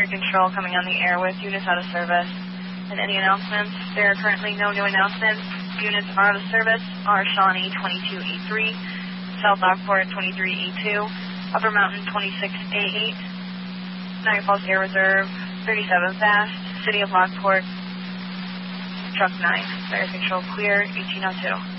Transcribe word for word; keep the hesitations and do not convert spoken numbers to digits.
Control coming on the air with units out of service. And any announcements? There are currently no new announcements. Units are out of service are Shawnee twenty-two E three, South Lockport twenty-three E two, Upper Mountain twenty-six A eight, Niagara Falls Air Reserve thirty-seven fast, City of Lockport, Truck nine. Fire Control clear, eighteen oh two.